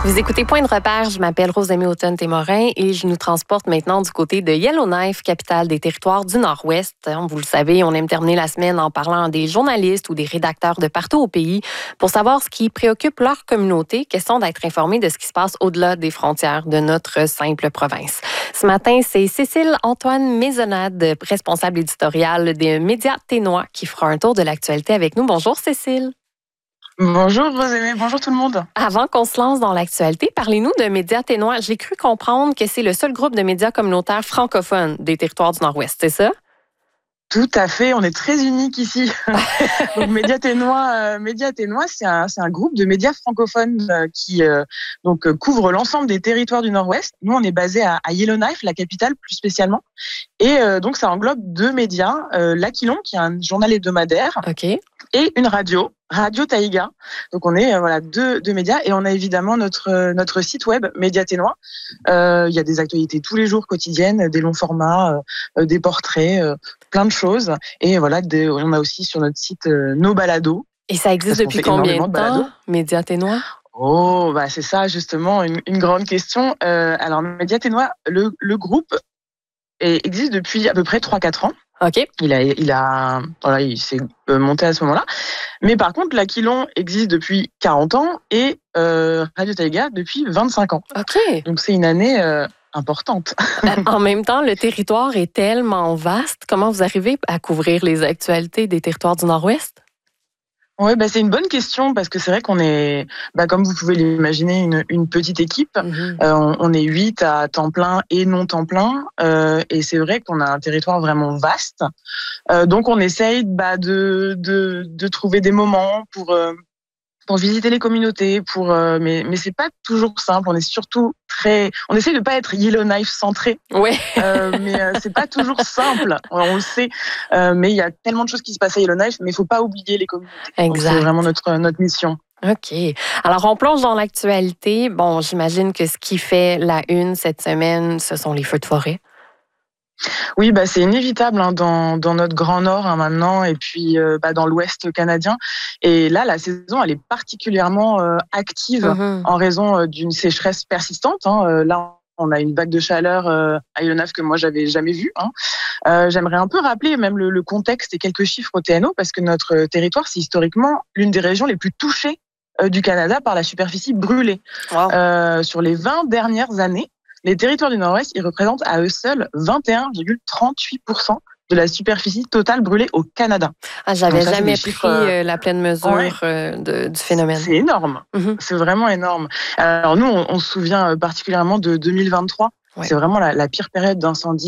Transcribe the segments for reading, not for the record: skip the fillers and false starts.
Vous écoutez Point de repère, je m'appelle Rosemée Automne-Témorin et je nous transporte maintenant du côté de Yellowknife, capitale des territoires du Nord-Ouest. Vous le savez, on aime terminer la semaine en parlant des journalistes ou des rédacteurs de partout au pays pour savoir ce qui préoccupe leur communauté, question d'être informé de ce qui se passe au-delà des frontières de notre simple province. Ce matin, c'est Cécile Antoine Maisonnade, responsable éditoriale des Médias Ténois, qui fera un tour de l'actualité avec nous. Bonjour Cécile. Bonjour Rosemée, bonjour tout le monde. Avant qu'on se lance dans l'actualité, parlez-nous de Médias Ténois. J'ai cru comprendre que c'est le seul groupe de médias communautaires francophones des territoires du Nord-Ouest, c'est ça? Tout à fait, on est très unique ici. Donc Médias Ténois, c'est un groupe de médias francophones qui couvre l'ensemble des territoires du Nord-Ouest. Nous, on est basé à Yellowknife, la capitale plus spécialement. Et donc ça englobe deux médias, l'Aquilon, qui est un journal hebdomadaire, OK. et une Radio Taïga. Donc on est deux médias, et on a évidemment notre site web Médias Ténois. Il y a des actualités tous les jours quotidiennes, des longs formats, des portraits, plein de choses. Et voilà, on a aussi sur notre site nos balados. Et ça existe depuis combien de temps, Médias Ténois? Oh, bah c'est ça justement une grande question. Alors Médias Ténois, le groupe existe depuis à peu près 3-4 ans. OK. Il s'est monté à ce moment-là. Mais par contre, l'Aquilon existe depuis 40 ans et Radio Taïga depuis 25 ans. OK. Donc c'est une année importante. En même temps, le territoire est tellement vaste. Comment vous arrivez à couvrir les actualités des territoires du Nord-Ouest? Oui, c'est une bonne question parce que c'est vrai qu'on est, comme vous pouvez l'imaginer, une petite équipe. Mm-hmm. On est 8 à temps plein et non temps plein. Et c'est vrai qu'on a un territoire vraiment vaste. Donc on essaye de trouver des moments pour visiter les communautés, mais c'est pas toujours simple. On est surtout on essaie de pas être Yellowknife centré. Ouais. Mais c'est pas toujours simple. On le sait. Mais il y a tellement de choses qui se passent à Yellowknife, mais il faut pas oublier les communautés. Exact. Donc c'est vraiment notre mission. OK. Alors, on plonge dans l'actualité. Bon, j'imagine que ce qui fait la une cette semaine, ce sont les feux de forêt. Oui, c'est inévitable dans notre Grand Nord maintenant, et puis dans l'Ouest canadien. Et là, la saison, elle est particulièrement active en raison d'une sécheresse persistante. Là, on a une vague de chaleur à Yellowknife que moi, j'avais jamais vue. J'aimerais un peu rappeler même le contexte et quelques chiffres au TNO, parce que notre territoire, c'est historiquement l'une des régions les plus touchées du Canada par la superficie brûlée. Wow. Sur les 20 dernières années, les territoires du Nord-Ouest, ils représentent à eux seuls 21,38% de la superficie totale brûlée au Canada. J'avais jamais pris la pleine mesure du phénomène. C'est énorme. C'est vraiment énorme. Alors nous, on se souvient particulièrement de 2023. Ouais. C'est vraiment la pire période d'incendie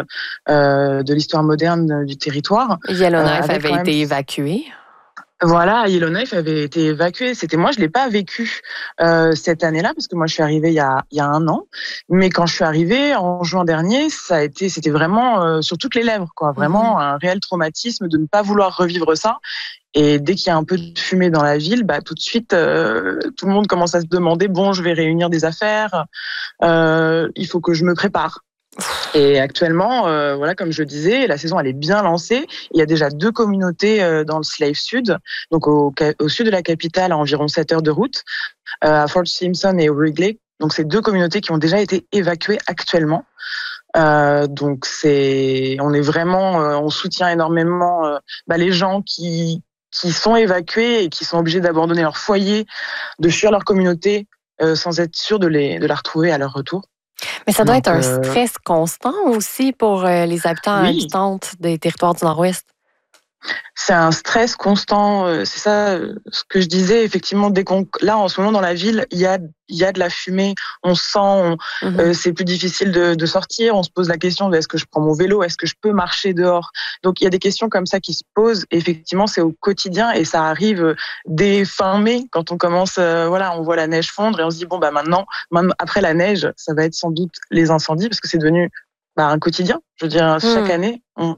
de l'histoire moderne du territoire. Yellowknife avait été évacué. Voilà, Yellowknife avait été évacué. Moi, je l'ai pas vécu cette année-là parce que moi, je suis arrivée il y a 1 an. Mais quand je suis arrivée en juin dernier, c'était vraiment sur toutes les lèvres, quoi. Vraiment un réel traumatisme de ne pas vouloir revivre ça. Et dès qu'il y a un peu de fumée dans la ville, tout de suite, tout le monde commence à se demander je vais réunir des affaires. Il faut que je me prépare. Et actuellement, comme je le disais, la saison elle est bien lancée. Il y a déjà 2 communautés dans le Slave Sud, donc au sud de la capitale, à environ 7 heures de route, à Fort Simpson et Wrigley. Donc c'est 2 communautés qui ont déjà été évacuées actuellement. Donc on est vraiment, on soutient énormément les gens qui sont évacués et qui sont obligés d'abandonner leur foyer, de fuir leur communauté sans être sûrs de la retrouver à leur retour. Mais ça doit être un stress constant aussi pour les habitants et habitantes des territoires du Nord-Ouest. C'est un stress constant, c'est ça ce que je disais, effectivement, là en ce moment dans la ville, il y a de la fumée, on sent, c'est plus difficile de sortir, on se pose la question de est-ce que je prends mon vélo, est-ce que je peux marcher dehors. Donc il y a des questions comme ça qui se posent, et effectivement c'est au quotidien, et ça arrive dès fin mai quand on commence, on voit la neige fondre et on se dit maintenant après la neige, ça va être sans doute les incendies parce que c'est devenu un quotidien. Je veux dire, chaque année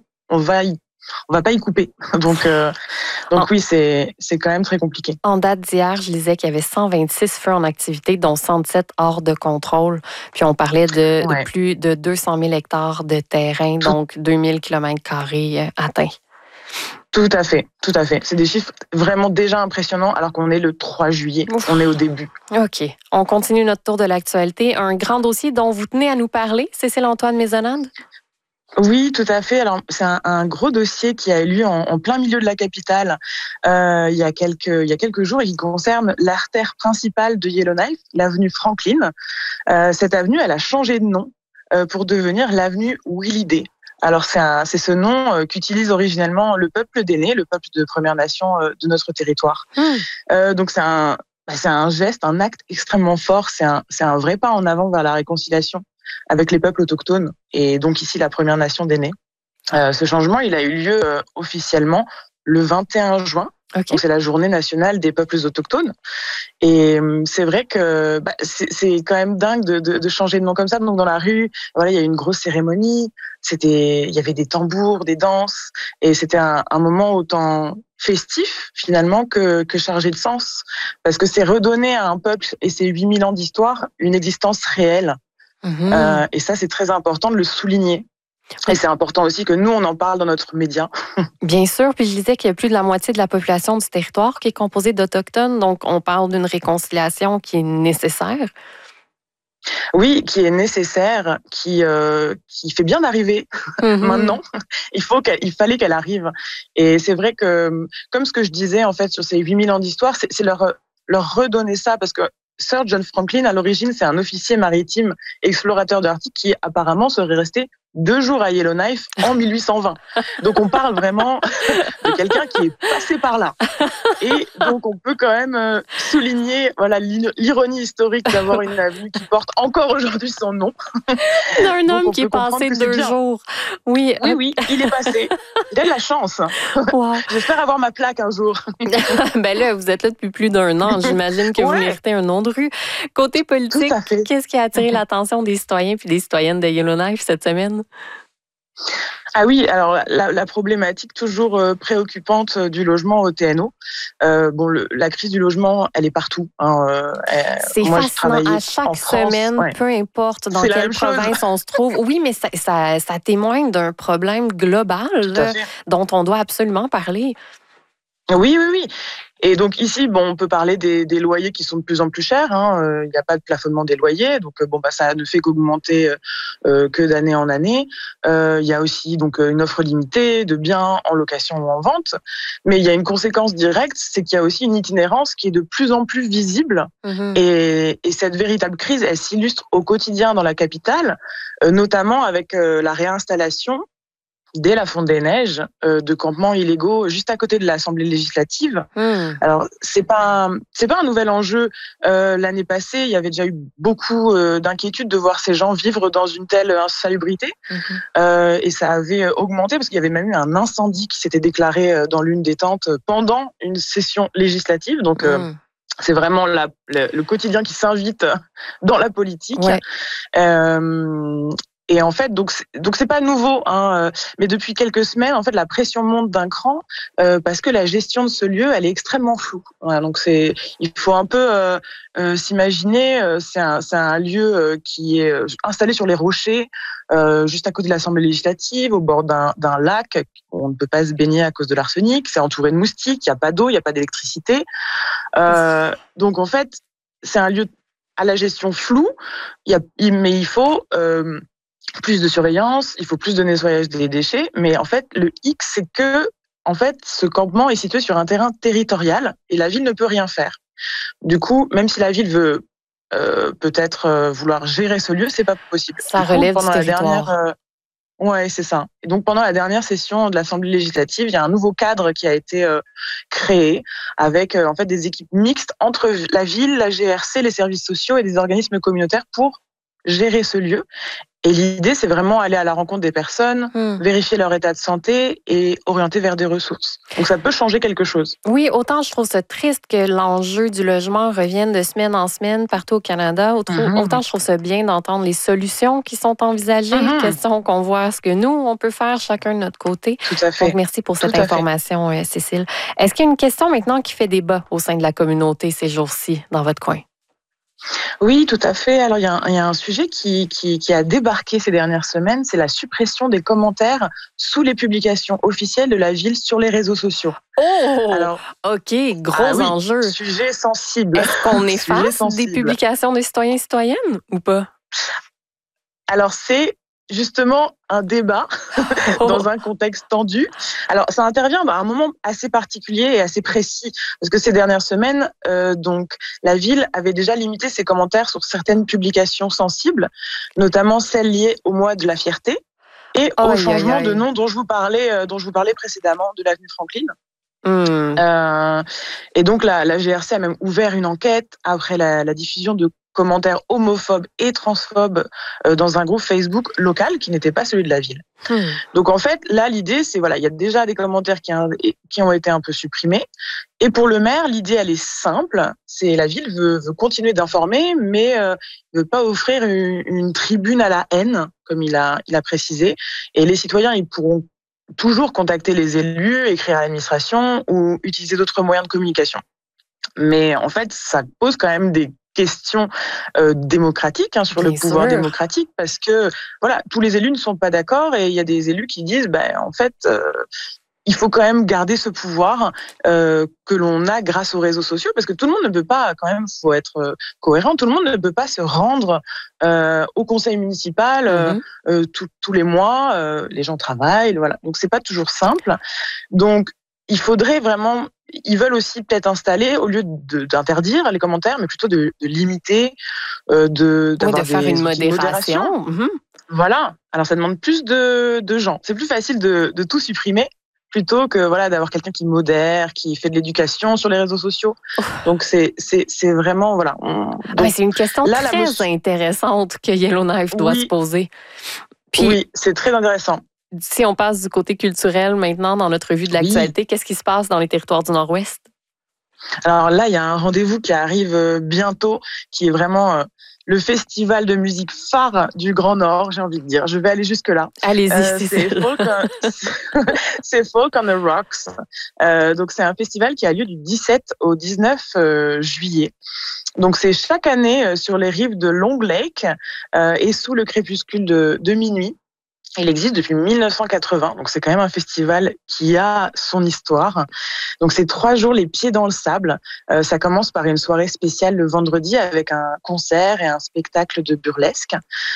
on va pas y couper. Donc oui, c'est quand même très compliqué. En date d'hier, je lisais qu'il y avait 126 feux en activité, dont 107 hors de contrôle. Puis on parlait de plus de 200 000 hectares de terrain, donc 2000 km² atteints. Tout à fait, tout à fait. C'est des chiffres vraiment déjà impressionnants alors qu'on est le 3 juillet. Ouf. On est au début. OK. On continue notre tour de l'actualité. Un grand dossier dont vous tenez à nous parler, Cécile-Antoine Maisonnade? Oui, tout à fait. Alors, c'est un gros dossier qui a eu lieu en plein milieu de la capitale il y a quelques jours et qui concerne l'artère principale de Yellowknife, l'avenue Franklin. Cette avenue, elle a changé de nom pour devenir l'avenue Willie Day. Alors, c'est ce nom qu'utilise originellement le peuple d'Aîné, le peuple de Première Nation de notre territoire. Donc, c'est un geste, un acte extrêmement fort. C'est un vrai pas en avant vers la réconciliation avec les peuples autochtones et donc ici la Première Nation d'Aîné. Ce changement, il a eu lieu officiellement le 21 juin. Okay. Donc c'est la journée nationale des peuples autochtones. Et c'est vrai que c'est quand même dingue de changer de nom comme ça. Donc dans la rue, voilà, il y a eu une grosse cérémonie. Il y avait des tambours, des danses, et c'était un moment autant festif finalement que chargé de sens, parce que c'est redonner à un peuple et ses 8000 ans d'histoire une existence réelle. Et ça, c'est très important de le souligner. Et c'est important aussi que nous, on en parle dans notre média. Bien sûr, puis je disais qu'il y a plus de la moitié de la population du territoire qui est composée d'Autochtones, donc on parle d'une réconciliation qui est nécessaire. Oui, qui est nécessaire, qui fait bien d'arriver maintenant. Il fallait qu'elle arrive. Et c'est vrai que, comme ce que je disais en fait sur ces 8000 ans d'histoire, c'est leur redonner ça, parce que Sir John Franklin, à l'origine, c'est un officier maritime explorateur de l'Arctique qui apparemment serait resté 2 jours à Yellowknife en 1820. Donc on parle vraiment de quelqu'un qui est passé par là. Et donc on peut quand même souligner l'ironie historique d'avoir une avenue qui porte encore aujourd'hui son nom. D'un homme qui est passé 2 jours. Oui, il est passé. Il a de la chance. Wow. J'espère avoir ma plaque un jour. Ben là, vous êtes là depuis plus d'1 an. J'imagine que vous méritez un nom de rue. Côté politique, qu'est-ce qui a attiré l'attention des citoyens puis des citoyennes de Yellowknife cette semaine? Ah oui, alors la problématique toujours préoccupante du logement au TNO. La crise du logement, elle est partout. C'est fascinant. À chaque semaine, peu importe dans quelle province on se trouve. Oui, mais ça témoigne d'un problème global dont on doit absolument parler. Oui. Et donc ici, on peut parler des loyers qui sont de plus en plus chers. Il n'y a pas de plafonnement des loyers, donc ça ne fait qu'augmenter que d'année en année. Il y a aussi donc une offre limitée de biens en location ou en vente, mais il y a une conséquence directe, c'est qu'il y a aussi une itinérance qui est de plus en plus visible. Et cette véritable crise, elle s'illustre au quotidien dans la capitale, notamment avec la réinstallation dès la fonte des neiges, de campements illégaux juste à côté de l'Assemblée législative. Alors, c'est pas un nouvel enjeu. L'année passée, il y avait déjà eu beaucoup d'inquiétudes de voir ces gens vivre dans une telle insalubrité. Et ça avait augmenté parce qu'il y avait même eu un incendie qui s'était déclaré dans l'une des tentes pendant une session législative. Donc, c'est vraiment le quotidien qui s'invite dans la politique. Et en fait, donc c'est pas nouveau, mais depuis quelques semaines, en fait, la pression monte d'un cran parce que la gestion de ce lieu, elle est extrêmement floue. Voilà, donc il faut un peu s'imaginer, c'est un lieu qui est installé sur les rochers, juste à côté de l'Assemblée législative, au bord d'un lac où on ne peut pas se baigner à cause de l'arsenic. C'est entouré de moustiques, il y a pas d'eau, il y a pas d'électricité. Donc en fait, c'est un lieu à la gestion floue, mais il faut plus de surveillance, il faut plus de nettoyage des déchets, mais en fait, le hic, c'est que ce campement est situé sur un terrain territorial et la ville ne peut rien faire. Du coup, même si la ville veut peut-être vouloir gérer ce lieu, c'est pas possible. Ça relève du territoire. Ouais, c'est ça. Et donc, pendant la dernière session de l'Assemblée législative, il y a un nouveau cadre qui a été créé avec des équipes mixtes entre la ville, la GRC, les services sociaux et des organismes communautaires pour gérer ce lieu. Et l'idée, c'est vraiment aller à la rencontre des personnes, vérifier leur état de santé et orienter vers des ressources. Donc, ça peut changer quelque chose. Oui, autant je trouve ça triste que l'enjeu du logement revienne de semaine en semaine partout au Canada, autant je trouve ça bien d'entendre les solutions qui sont envisagées, question qu'on voit ce que nous, on peut faire chacun de notre côté. Tout à fait. Donc, merci pour cette information, Cécile. Est-ce qu'il y a une question maintenant qui fait débat au sein de la communauté ces jours-ci, dans votre coin? Oui, tout à fait. Alors, il y a un sujet qui a débarqué ces dernières semaines, c'est la suppression des commentaires sous les publications officielles de la ville sur les réseaux sociaux. Oh! Alors, OK, ah gros oui, enjeu. sujet sensible, Est-ce qu'on sujet efface des sensible. publications des citoyens et citoyennes ou pas? Alors, c'est justement un débat dans un contexte tendu. Alors, ça intervient à un moment assez particulier et assez précis, parce que ces dernières semaines, donc, la ville avait déjà limité ses commentaires sur certaines publications sensibles, notamment celles liées au mois de la fierté et au Aïe, aïe, changement de aïe. nom dont je vous parlais précédemment, de l'avenue Franklin. Mmh. Euh, et donc la GRC a même ouvert une enquête après la diffusion de commentaires homophobes et transphobes dans un groupe Facebook local qui n'était pas celui de la ville. Mmh. Donc en fait, là l'idée c'est voilà, il y a déjà des commentaires qui ont été un peu supprimés. Et pour le maire, l'idée elle est simple, c'est la ville veut continuer d'informer, mais ne veut pas offrir une tribune à la haine, comme il a précisé. Et les citoyens, ils pourront toujours contacter les élus, écrire à l'administration ou utiliser d'autres moyens de communication. Mais en fait, ça pose quand même des questions démocratiques sur le Bien pouvoir sûr. démocratique parce que voilà, tous les élus ne sont pas d'accord et il y a des élus qui disent en fait il faut quand même garder ce pouvoir que l'on a grâce aux réseaux sociaux parce que tout le monde ne peut pas quand même, faut être cohérent, tout le monde ne peut pas se rendre au conseil municipal Mmh. tous les mois, les gens travaillent, voilà. Donc c'est pas toujours simple. Donc il faudrait vraiment, ils veulent aussi peut-être installer, au lieu d'interdire les commentaires, mais plutôt de limiter, Oui, de d'avoir faire une des outils de modération. modération. Mmh. Voilà. Alors ça demande plus de gens. C'est plus facile de tout supprimer plutôt que voilà d'avoir quelqu'un qui modère, qui fait de l'éducation sur les réseaux sociaux. Donc c'est vraiment voilà. Ah ben, Donc c'est une question là la très motion, intéressante que Yellowknife doit se oui, poser. Puis, oui, c'est très intéressant. si on passe du côté culturel maintenant dans notre revue de Oui. l'actualité, qu'est-ce qui se passe dans les territoires du Nord-Ouest? Alors là, il y a un rendez-vous qui arrive bientôt, qui est vraiment le festival de musique phare du Grand Nord, j'ai envie de dire. Je vais aller jusque-là. Allez-y, C'est Cécile. c'est Folk on the Rocks. Donc c'est un festival qui a lieu du 17 au 19 juillet. Donc c'est chaque année sur les rives de Long Lake et sous le crépuscule de minuit. Il existe depuis 1980, donc c'est quand même un festival qui a son histoire. Donc c'est 3 jours les pieds dans le sable. Ça commence par une soirée spéciale le vendredi avec un concert et un spectacle de burlesque.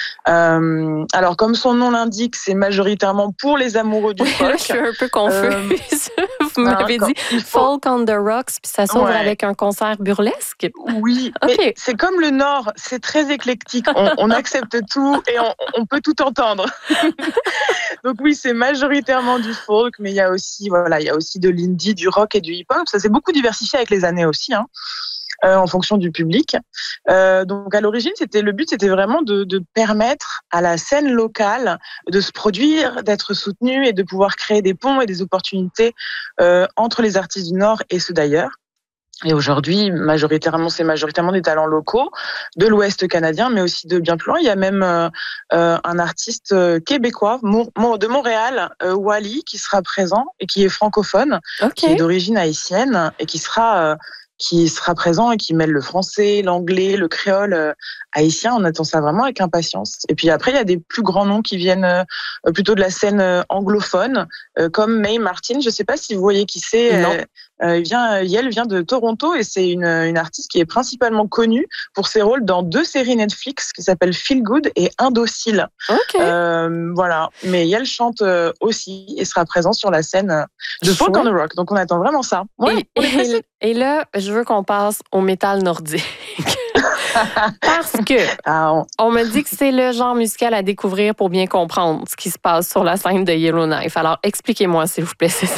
Alors comme son nom l'indique, c'est majoritairement pour les amoureux du Là, je folk. suis un peu confuse. Vous m'avez dit Il faut, Folk on the Rocks, puis ça s'ouvre ouais. avec un concert burlesque. Oui, mais OK. c'est comme le Nord, c'est très éclectique. On accepte tout et on peut tout entendre. Donc oui, c'est majoritairement du folk, mais il y a aussi voilà, il y a aussi de l'indie, du rock et du hip-hop. Ça s'est beaucoup diversifié avec les années aussi, en fonction du public. Donc à l'origine, le but, c'était vraiment de permettre à la scène locale de se produire, d'être soutenue et de pouvoir créer des ponts et des opportunités entre les artistes du Nord et ceux d'ailleurs. Et aujourd'hui, c'est majoritairement des talents locaux de l'Ouest canadien, mais aussi de bien plus loin. Il y a même un artiste québécois de Montréal, Wally, qui sera présent et qui est francophone, qui est OK. d'origine haïtienne et qui sera présent et qui mêle le français, l'anglais, le créole haïtien. On attend ça vraiment avec impatience. Et puis après, il y a des plus grands noms qui viennent plutôt de la scène anglophone, comme Mae Martin. Je ne sais pas si vous voyez qui Non. c'est. Elle vient de Toronto et c'est une artiste qui est principalement connue pour ses rôles dans 2 séries Netflix qui s'appellent Feel Good et Indocile. OK. Voilà. Mais elle chante aussi et sera présente sur la scène de Folk on Chouette. the Rock. Donc on attend vraiment ça. Ouais, on est pressés. Et là, je veux qu'on passe au métal nordique. Parce que Ah, on me dit que c'est le genre musical à découvrir pour bien comprendre ce qui se passe sur la scène de Yellowknife. Alors, expliquez-moi, s'il vous plaît,